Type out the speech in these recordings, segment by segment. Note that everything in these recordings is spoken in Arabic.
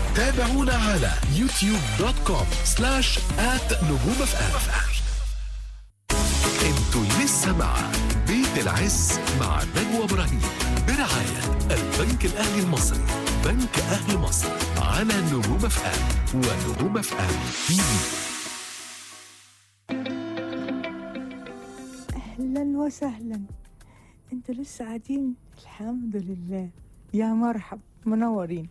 تابعونا على youtube.com/@نجوم FM. انتوا لسه مع بيت العز مع نجوى إبراهيم برعاية البنك الأهلي المصري، بنك أهل مصر، على نجوم FM ونجوم FM TV. أهلا وسهلا، انتوا لسه قاعدين؟ الحمد لله، يا مرحب، منورين.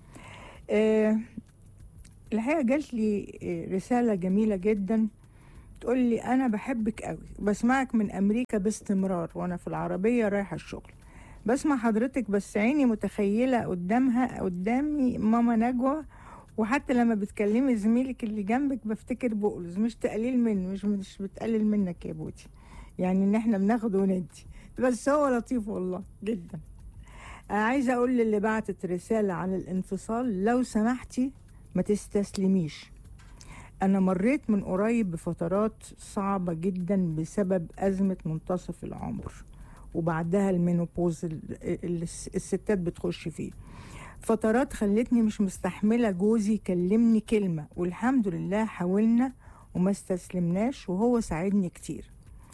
الحقيقة جات لي رسالة جميلة جدا تقول لي أنا بحبك قوي، بسمعك من أمريكا باستمرار وأنا في العربية رايحة الشغل، بسمع حضرتك بس عيني متخيلة قدامي ماما نجوى، وحتى لما بتكلمي زميلك اللي جنبك بفتكر بقلز. مش تقليل منه، مش بتقلل منك يا بودي، يعني ان احنا بناخد وندي، بس هو لطيف والله جدا. عايزة اقول للي بعتت رسالة عن الانفصال، لو سمحتي ما تستسلميش. انا مريت من قريب بفترات صعبة جدا بسبب ازمة منتصف العمر وبعدها المينوبوز اللي الستات بتخش فيه. فترات خلتني مش مستحملة جوزي يكلمني كلمة، والحمد لله حاولنا وما استسلمناش وهو ساعدني كتير.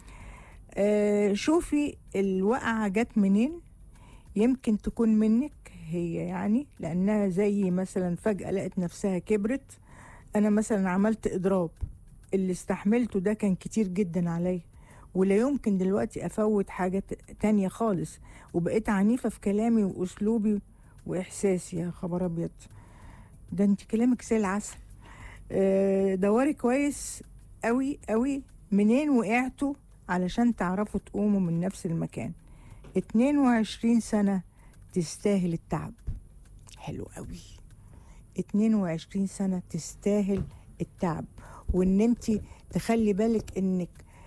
شوفي الوقعة جت منين، يمكن تكون منك هي، يعني لأنها زي مثلا فجأة لقت نفسها كبرت. أنا مثلا عملت إضراب، اللي استحملته ده كان كتير جدا عليا، ولا يمكن دلوقتي أفوت حاجة تانية خالص، وبقيت عنيفة في كلامي وأسلوبي وإحساسي. يا خبر أبيض، ده انت كلامك زي العسل. دوري كويس قوي قوي منين وقعتوا علشان تعرفوا تقوموا من نفس المكان. 22 سنة تستاهل التعب. حلو قوي، 22 سنة تستاهل التعب، وان انت تخلي بالك انك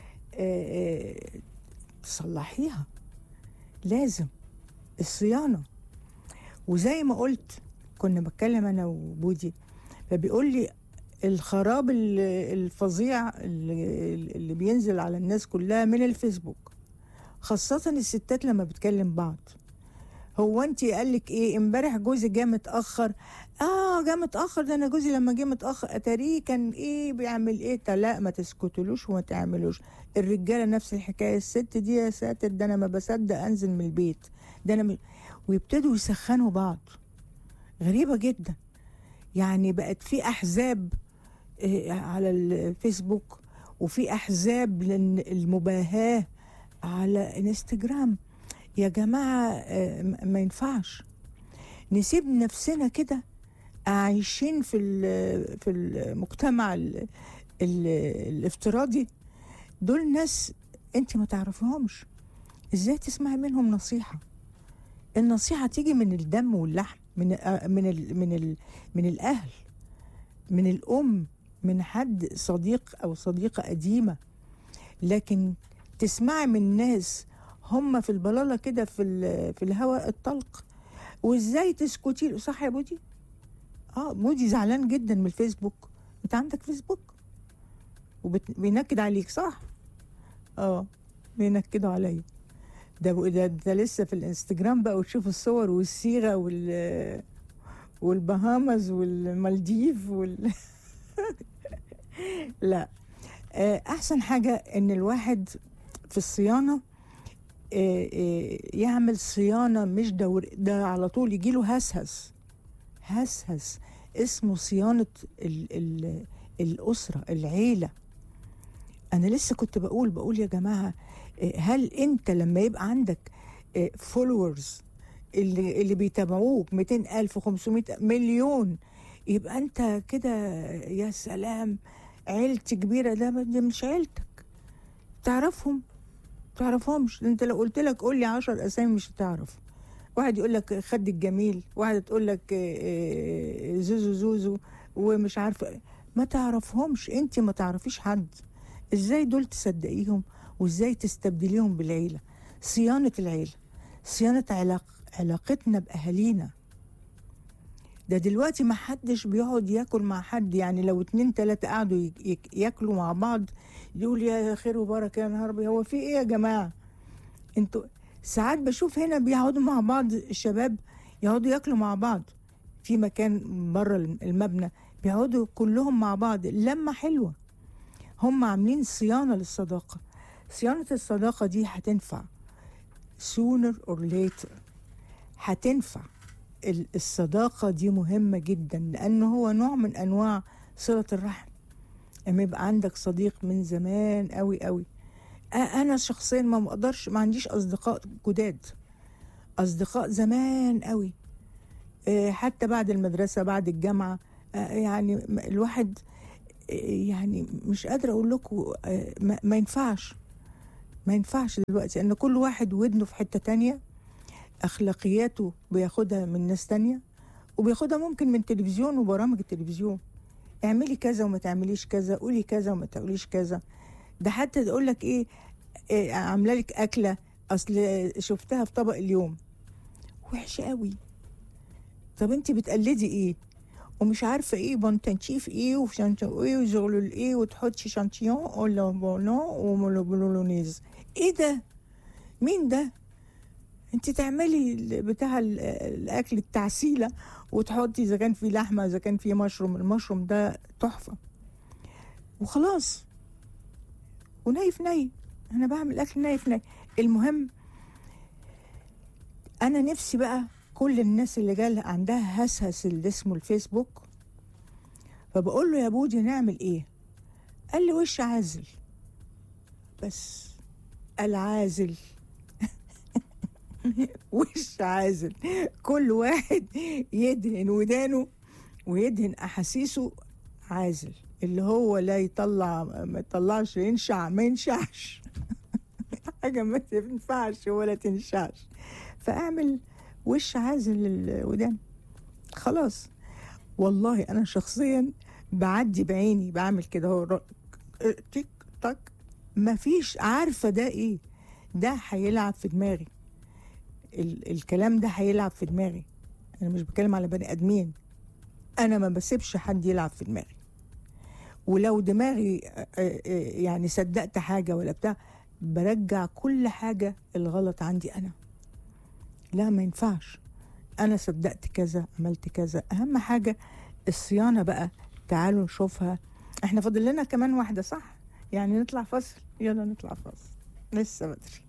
تصلحيها. لازم الصيانة. وزي ما قلت، كنا بتكلم انا وبودي، فبيقول لي الخراب الفظيع اللي بينزل على الناس كلها من الفيسبوك، خاصة الستات لما بتكلم بعض. هو انتي قالك ايه امبارح؟ جوزي جه متأخر. جه متأخر، ده انا جوزي لما جه متأخر اتاريه كان ايه بيعمل ايه. لا، ما تسكتلوش وما تعملوش. الرجالة نفس الحكاية. الست دي يا ساتر، ده انا ما بصدق انزل من البيت، ده انا ويبتدوا يسخنوا بعض. غريبة جدا، يعني بقت في احزاب على الفيسبوك، وفي احزاب للمباهاة على انستجرام. يا جماعة ما ينفعش نسيب نفسنا كده عايشين في المجتمع الافتراضي. دول ناس انت ما تعرفيهمش، ازاي تسمعي منهم نصيحة؟ النصيحة تيجي من الدم واللحم، من الأهل، من الأم، من حد صديق أو صديقة قديمة. لكن تسمعي من ناس هم في البلالة كده في الهواء الطلق، وازاي تسكتي؟ صح يا بودي؟ بودي زعلان جدا من الفيسبوك. انت عندك فيسبوك وبينكد عليك، صح؟ بينكدوا عليا. ده لسه في الانستجرام بقى، وتشوف الصور والصيغة والبهامز والمالديف لا، احسن حاجة ان الواحد في الصيانة يعمل صيانة مش ده على طول يجيله هسهس اسمه صيانة الأسرة، العيلة. أنا لسه كنت بقول يا جماعة، هل أنت لما يبقى عندك فولورز اللي بيتابعوك 200,000 500 مليون، يبقى أنت كده يا سلام عيلتي كبيرة؟ ده مش عيلتك. تعرفهمش. انت لو قلت لك قول لي 10 اسامي مش هتعرف. واحد يقول لك خد الجميل، واحد تقول لك زوزو ومش عارفه، ما تعرفهمش. انت ما تعرفيش حد، ازاي دول تصدقيهم وازاي تستبدليهم بالعيله؟ صيانه العيله، صيانه علاقتنا باهالينا. ده دلوقتي ما حدش بيقعد ياكل مع حد، يعني لو 2 3 قعدوا ياكلوا مع بعض يقول يا خير وبركه، يا نهار ابيض، هو في ايه يا جماعه؟ انتوا ساعات بشوف هنا بيقعدوا مع بعض الشباب، يقعدوا ياكلوا مع بعض في مكان بره المبنى، بيقعدوا كلهم مع بعض، لمة حلوة. هم عاملين صيانة للصداقة. صيانة الصداقة دي هتنفع sooner or later، هتنفع. الصداقة دي مهمة جدا، لأنه هو نوع من أنواع صلة الرحم. اما يبقى عندك صديق من زمان قوي قوي. أنا شخصيا ما عنديش أصدقاء جداد، أصدقاء زمان قوي، حتى بعد المدرسة بعد الجامعة. يعني الواحد يعني مش قادرة أقول لكم، ما ينفعش دلوقتي، أن كل واحد ودنه في حتة تانية، أخلاقياته بياخدها من ناس تانية، وبياخدها ممكن من تلفزيون وبرامج التلفزيون. اعملي كذا وما تعمليش كذا، قولي كذا وما تقوليش كذا. ده حتى تقول لك إيه عامله لك أكلة، أصل شفتها في طبق اليوم وحشة قوي. طب انت بتقلدي ايه؟ ومش عارفه ايه بونتنشيف ايه وشانتو ايه وزغلول ايه، وتحطي شانتيون ولا بولون ومولوبولونيز. ايه ده؟ مين ده؟ انت تعملي بتاع الاكل التعسيله، وتحطي اذا كان في لحمه اذا كان في مشروم، المشروم ده تحفه وخلاص، ونايف ناي. انا بعمل اكل نايف ناي. المهم انا نفسي بقى كل الناس اللي جال عندها هسهس اللي اسمه الفيسبوك، فبقول له يا بودي نعمل ايه؟ قال لي وش عازل. بس العازل وش عازل، كل واحد يدهن ودانه ويدهن احاسيسه عازل، اللي هو لا يطلع ما يطلعش، ينشع ما ينشعش حاجه ما تنفعش ولا تنشعش. فاعمل وش عازل الودان خلاص. والله انا شخصيا بعدي بعيني بعمل كده، هو تيك تاك، مفيش عارفه ده ايه. ده هيلعب في دماغي، الكلام ده هيلعب في دماغي. انا مش بتكلم على بني ادمين، انا ما بسيبش حد يلعب في دماغي. ولو دماغي يعني صدقت حاجه ولا بتاع، برجع كل حاجه الغلط عندي انا. لا ما ينفعش، انا صدقت كذا عملت كذا. اهم حاجه الصيانه بقى. تعالوا نشوفها، احنا فاضل لنا كمان واحده صح؟ يعني نطلع فاصل، يلا نطلع فاصل، لسه بدري.